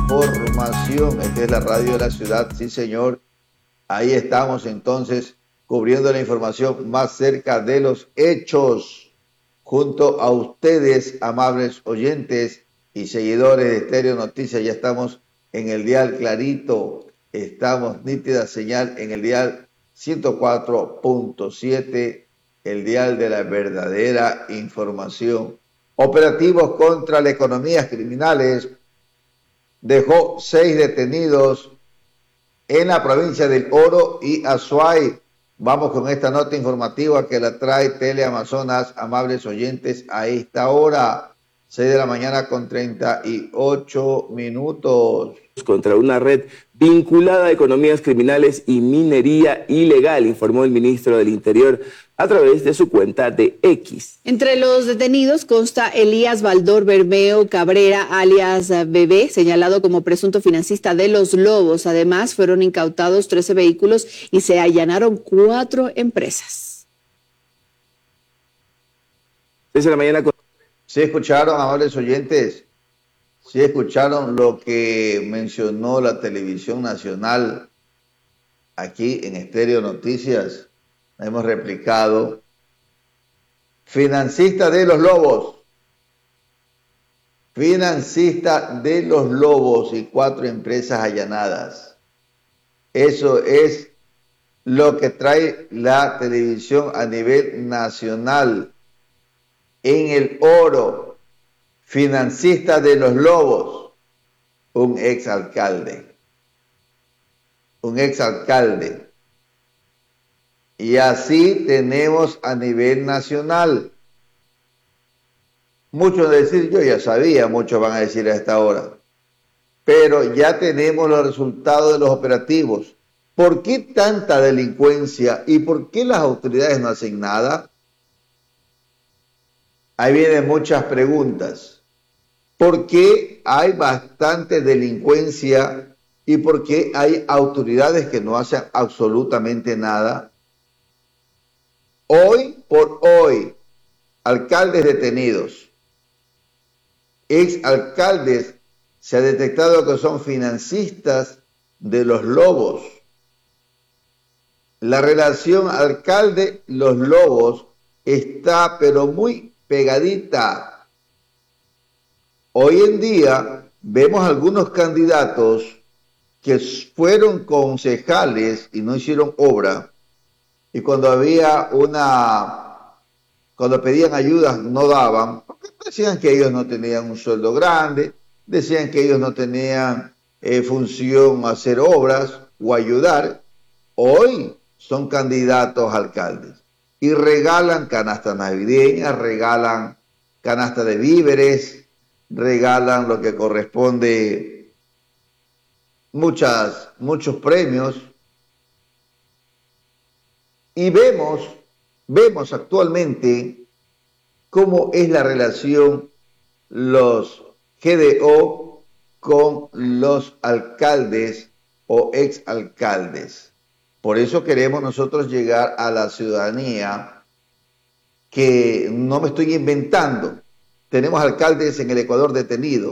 información. Esta es la radio de la ciudad, sí señor. Ahí estamos entonces cubriendo la información más cerca de los hechos, junto a ustedes, amables oyentes y seguidores de Estéreo Noticias. Ya estamos en el dial clarito, estamos nítida señal en el dial 104.7, el dial de la verdadera información. Operativos contra las economías criminales dejó 6 detenidos en la provincia del Oro y Azuay. Vamos con esta nota informativa que la trae Teleamazonas, amables oyentes, a esta hora, 6 de la mañana con 38 minutos. Contra una red vinculada a economías criminales y minería ilegal, informó el ministro del Interior a través de su cuenta de X. Entre los detenidos consta Elías Baldor Bermeo Cabrera, alias Bebé, señalado como presunto financista de Los Lobos. Además, fueron incautados 13 vehículos y se allanaron 4 empresas. 6 de la mañana con... ¿Sí escucharon, amables oyentes? ¿Sí escucharon lo que mencionó la televisión nacional aquí en Estéreo Noticias? Hemos replicado. Financista de Los Lobos. Financista de Los Lobos y 4 empresas allanadas. Eso es lo que trae la televisión a nivel nacional. En el Oro. Financista de Los Lobos, un exalcalde. Y así tenemos a nivel nacional. Muchos decir, yo ya sabía, muchos van a decir a esta hora. Pero ya tenemos los resultados de los operativos. ¿Por qué tanta delincuencia y por qué las autoridades no hacen nada? Ahí vienen muchas preguntas. ¿Por qué hay bastante delincuencia y por qué hay autoridades que no hacen absolutamente nada? Hoy por hoy, alcaldes detenidos, exalcaldes, se ha detectado que son financistas de Los Lobos. La relación alcalde-Los Lobos está pero muy pegadita. Hoy en día vemos algunos candidatos que fueron concejales y no hicieron obra, y cuando pedían ayudas no daban, porque decían que ellos no tenían un sueldo grande, decían que ellos no tenían función hacer obras o ayudar. Hoy son candidatos a alcaldes y regalan canastas navideñas, regalan canasta de víveres, regalan lo que corresponde, muchos premios, y vemos actualmente cómo es la relación los GDO con los alcaldes o exalcaldes. Por eso queremos nosotros llegar a la ciudadanía, que no me estoy inventando. Tenemos alcaldes en el Ecuador detenidos.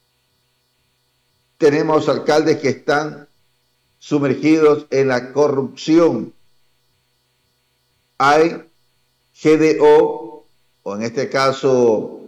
Tenemos alcaldes que están sumergidos en la corrupción. Hay GDO, o en este caso